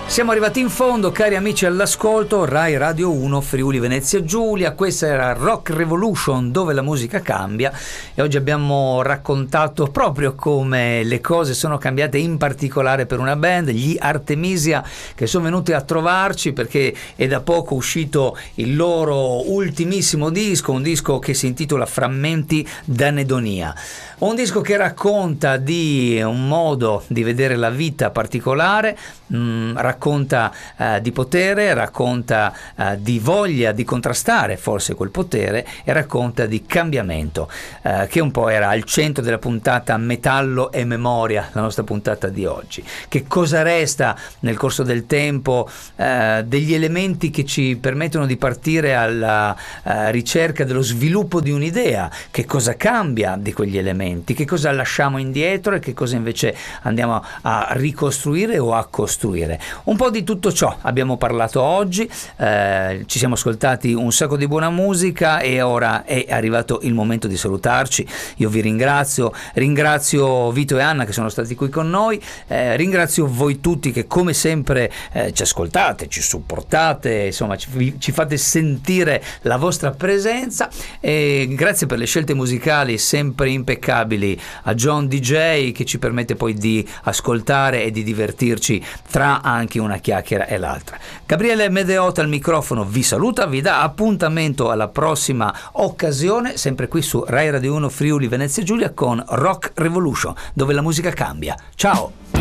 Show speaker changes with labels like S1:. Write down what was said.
S1: Siamo arrivati in fondo, cari amici all'ascolto, Rai Radio 1 Friuli Venezia Giulia. Questa era Rock Revolution, dove la musica cambia, e oggi abbiamo raccontato proprio come le cose sono cambiate, in particolare per una band, gli Artemisia, che sono venuti a trovarci perché è da poco uscito il loro ultimissimo disco, un disco che si intitola Frammenti d'Anedonia. Un disco che racconta di un modo di vedere la vita particolare, racconta di potere, racconta di voglia di contrastare forse quel potere, e racconta di cambiamento, che un po' era al centro della puntata Metallo e Memoria, la nostra puntata di oggi. Che cosa resta nel corso del tempo, degli elementi che ci permettono di partire alla ricerca dello sviluppo di un'idea, che cosa cambia di quegli elementi, che cosa lasciamo indietro e che cosa invece andiamo a ricostruire o a costruire. Un po' di tutto ciò abbiamo parlato oggi, ci siamo ascoltati un sacco di buona musica e ora è arrivato il momento di salutarci. Io vi ringrazio Vito e Anna che sono stati qui con noi, ringrazio voi tutti che come sempre ci ascoltate, ci supportate, insomma ci fate sentire la vostra presenza, e grazie per le scelte musicali sempre impeccabili a John DJ, che ci permette poi di ascoltare e di divertirci tra anche una chiacchiera e l'altra. Gabriele Medeota al microfono vi saluta, vi dà appuntamento alla prossima occasione, sempre qui su Rai Radio 1 Friuli Venezia Giulia con Rock Revolution, dove la musica cambia. Ciao!